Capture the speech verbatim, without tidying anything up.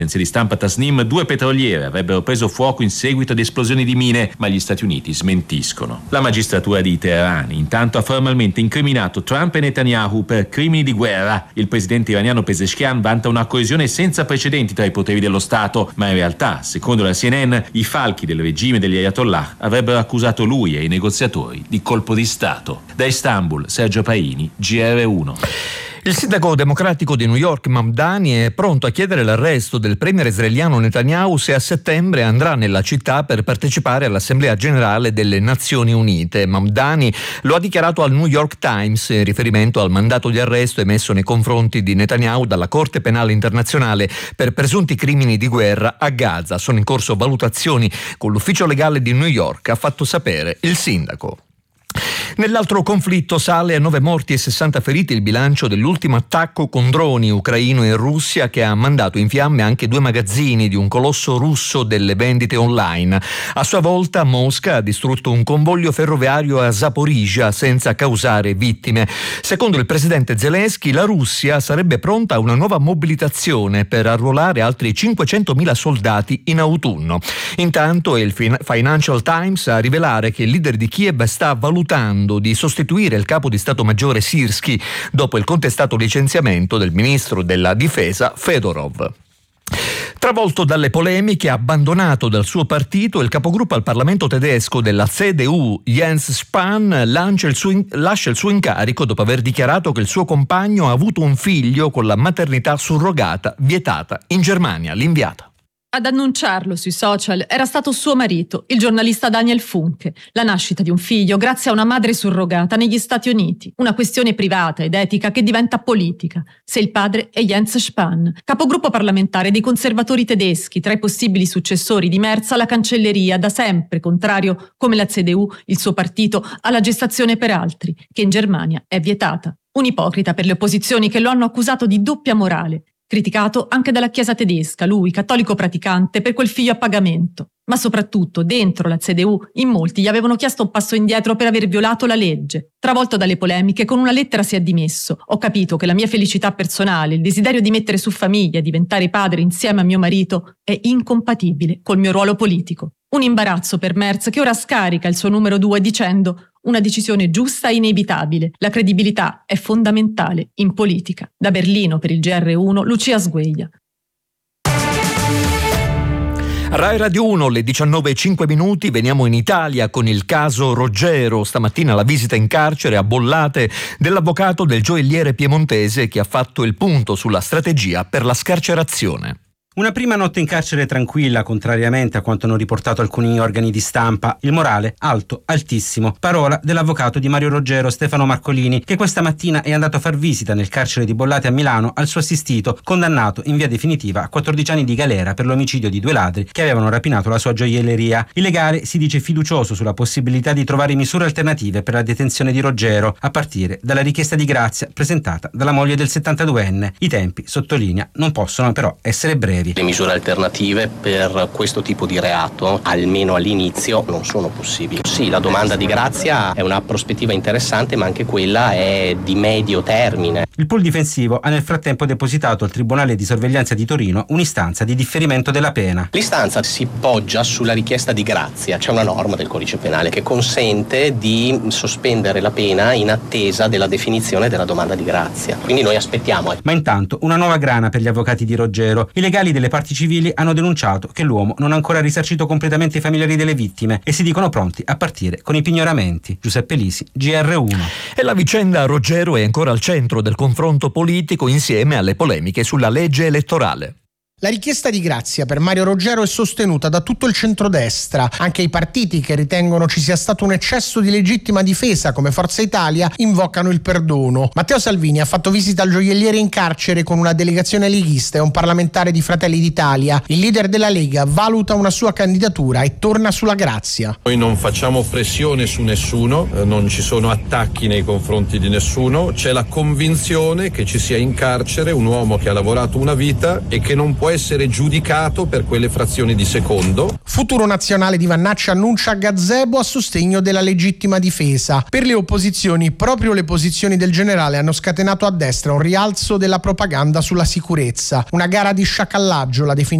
di stampa Tasnim, due petroliere avrebbero preso fuoco in seguito ad esplosioni di mine, ma gli Stati Uniti smentiscono. La magistratura di Teheran intanto ha formalmente incriminato Trump e Netanyahu per crimini di guerra. Il presidente iraniano Pezeshkian vanta una coesione senza precedenti tra i poteri dello Stato, ma in realtà, secondo la C N N, i falchi del regime degli Ayatollah avrebbero accusato lui e i negoziatori di colpo di Stato. Da Istanbul, Sergio Paini, G R uno. Il sindaco democratico di New York, Mamdani, è pronto a chiedere l'arresto del premier israeliano Netanyahu se a settembre andrà nella città per partecipare all'Assemblea Generale delle Nazioni Unite. Mamdani lo ha dichiarato al New York Times in riferimento al mandato di arresto emesso nei confronti di Netanyahu dalla Corte Penale Internazionale per presunti crimini di guerra a Gaza. Sono in corso valutazioni con l'ufficio legale di New York, ha fatto sapere il sindaco. Nell'altro conflitto sale a nove morti e sessanta feriti il bilancio dell'ultimo attacco con droni ucraino in Russia, che ha mandato in fiamme anche due magazzini di un colosso russo delle vendite online. A sua volta Mosca ha distrutto un convoglio ferroviario a Zaporizhia senza causare vittime. Secondo il presidente Zelensky, la Russia sarebbe pronta a una nuova mobilitazione per arruolare altri cinquecentomila soldati in autunno. Intanto il Financial Times a rivelare che il leader di Kiev sta valutando di sostituire il capo di Stato Maggiore Sirski dopo il contestato licenziamento del ministro della difesa Fedorov. Travolto dalle polemiche, abbandonato dal suo partito, il capogruppo al Parlamento tedesco della C D U, Jens Spahn, lancia il suo in- lascia il suo incarico dopo aver dichiarato che il suo compagno ha avuto un figlio con la maternità surrogata vietata in Germania. L'inviata. Ad annunciarlo sui social era stato suo marito, il giornalista Daniel Funke. La nascita di un figlio grazie a una madre surrogata negli Stati Uniti. Una questione privata ed etica che diventa politica. Se il padre è Jens Spahn, capogruppo parlamentare dei conservatori tedeschi, tra i possibili successori di Merz alla cancelleria, da sempre contrario, come la C D U, il suo partito, alla gestazione per altri, che in Germania è vietata. Un ipocrita per le opposizioni che lo hanno accusato di doppia morale. Criticato anche dalla Chiesa tedesca, lui, cattolico praticante, per quel figlio a pagamento. Ma soprattutto, dentro la C D U, in molti gli avevano chiesto un passo indietro per aver violato la legge. Travolto dalle polemiche, con una lettera si è dimesso. Ho capito che la mia felicità personale, il desiderio di mettere su famiglia e diventare padre insieme a mio marito, è incompatibile col mio ruolo politico. Un imbarazzo per Merz, che ora scarica il suo numero due dicendo: una decisione giusta e inevitabile. La credibilità è fondamentale in politica. Da Berlino per il G R uno, Lucia Sgueglia. Rai Radio uno, le diciannove e cinque minuti, veniamo in Italia con il caso Roggero. Stamattina la visita in carcere a Bollate dell'avvocato del gioielliere piemontese, che ha fatto il punto sulla strategia per la scarcerazione. Una prima notte in carcere tranquilla, contrariamente a quanto hanno riportato alcuni organi di stampa. Il morale alto, altissimo. Parola dell'avvocato di Mario Roggero, Stefano Marcolini, che questa mattina è andato a far visita nel carcere di Bollate a Milano al suo assistito, condannato in via definitiva a quattordici anni di galera per l'omicidio di due ladri che avevano rapinato la sua gioielleria. Il legale si dice fiducioso sulla possibilità di trovare misure alternative per la detenzione di Roggero, a partire dalla richiesta di grazia presentata dalla moglie del settantaduenne. I tempi, sottolinea, non possono però essere brevi. Le misure alternative per questo tipo di reato, almeno all'inizio, non sono possibili. Sì, la domanda di grazia è una prospettiva interessante, ma anche quella è di medio termine. Il pool difensivo ha nel frattempo depositato al Tribunale di Sorveglianza di Torino un'istanza di differimento della pena. L'istanza si poggia sulla richiesta di grazia. C'è una norma del codice penale che consente di sospendere la pena in attesa della definizione della domanda di grazia. Quindi noi aspettiamo. Ma intanto una nuova grana per gli avvocati di Roggero. I legali delle parti civili hanno denunciato che l'uomo non ha ancora risarcito completamente i familiari delle vittime e si dicono pronti a partire con i pignoramenti. Giuseppe Lisi, G R uno. E la vicenda Roggero è ancora al centro del confronto politico, insieme alle polemiche sulla legge elettorale. La richiesta di grazia per Mario Roggero è sostenuta da tutto il centrodestra. Anche i partiti che ritengono ci sia stato un eccesso di legittima difesa, come Forza Italia, invocano il perdono. Matteo Salvini ha fatto visita al gioielliere in carcere con una delegazione leghista e un parlamentare di Fratelli d'Italia. Il leader della Lega valuta una sua candidatura e torna sulla grazia. Noi non facciamo pressione su nessuno, non ci sono attacchi nei confronti di nessuno. C'è la convinzione che ci sia in carcere un uomo che ha lavorato una vita e che non può essere giudicato per quelle frazioni di secondo. Futuro Nazionale di Vannacci annuncia gazebo a sostegno della legittima difesa. Per le opposizioni, proprio le posizioni del generale hanno scatenato a destra un rialzo della propaganda sulla sicurezza. Una gara di sciacallaggio la